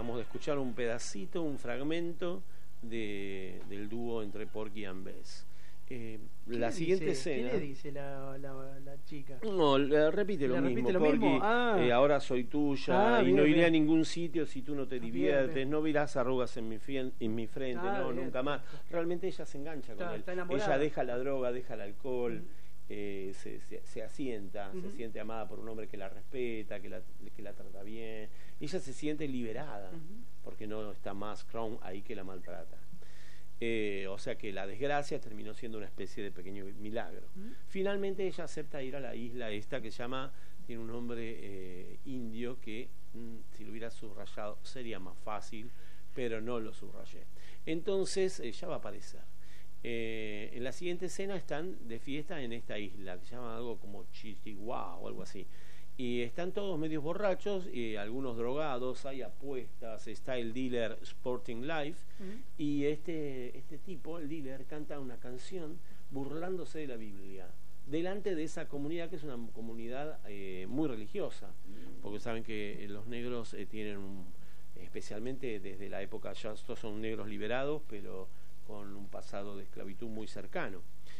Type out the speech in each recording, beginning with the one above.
Vamos a escuchar un pedacito, un fragmento del dúo entre Porky y Bess. La siguiente escena. ¿Qué le dice la chica? No, repite lo mismo, Porky. Ahora soy tuya y no iré a ningún sitio si tú no te diviertes, bien. No verás arrugas en mi frente, bien. Nunca más. Realmente ella se engancha con él. Ella deja la droga, deja el alcohol, se asienta, se siente amada por un hombre que la respeta, que la trata bien. Ella se siente liberada porque no está más Crown ahí que la maltrata. O sea que la desgracia terminó siendo una especie de pequeño milagro. Finalmente ella acepta ir a la isla esta que se llama, tiene un nombre indio que si lo hubiera subrayado sería más fácil, pero no lo subrayé. Entonces ella va a aparecer. En la siguiente escena están de fiesta en esta isla que se llama algo como Chitigua o algo así. Y están todos medios borrachos, algunos drogados, hay apuestas, está el dealer Sporting Life, y este tipo, el dealer, canta una canción burlándose de la Biblia, delante de esa comunidad que es una comunidad muy religiosa, porque saben que los negros tienen especialmente desde la época, ya estos son negros liberados, pero con un pasado de esclavitud muy cercano.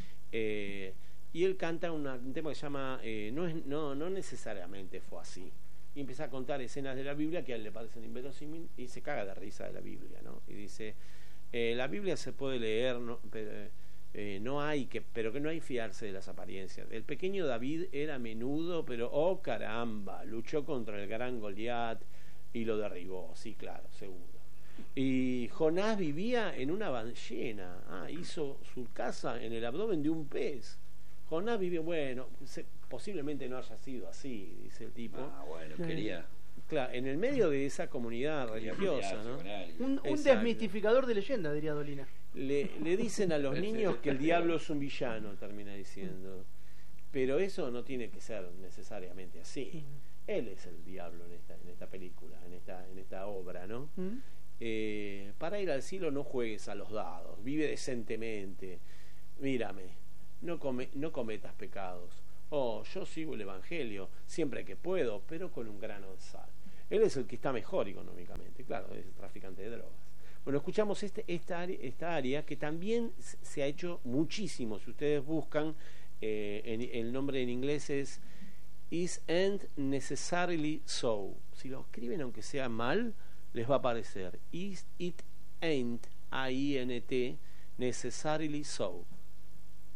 Y él canta un tema que se llama no necesariamente fue así. Y empieza a contar escenas de la Biblia que a él le parecen inverosímiles y se caga de risa de la Biblia, ¿no? Y dice, la Biblia se puede leer, ¿no? Pero que no hay fiarse de las apariencias. El pequeño David era menudo, pero ¡oh caramba! Luchó contra el gran Goliat y lo derribó. Sí, claro, seguro. Y Jonás vivía en una ballena. Hizo su casa en el abdomen de un pez. Jonás vive, posiblemente no haya sido así, dice el tipo. Quería. Claro, en el medio de esa comunidad religiosa, ¿no? Un desmitificador de leyenda, diría Dolina. Le dicen a los niños que el diablo es un villano, termina diciendo. Pero eso no tiene que ser necesariamente así. Él es el diablo en esta película, en esta obra, ¿no? Para ir al cielo no juegues a los dados, vive decentemente, mírame. No cometas pecados. Yo sigo el evangelio siempre que puedo, pero con un grano de sal. Él es el que está mejor económicamente, claro, es el traficante de drogas. Bueno, escuchamos esta área que también se ha hecho muchísimo. Si ustedes buscan, el nombre en inglés es Isn't Necessarily So. Si lo escriben aunque sea mal, les va a aparecer It Ain't, A-I-N-T, Necessarily So.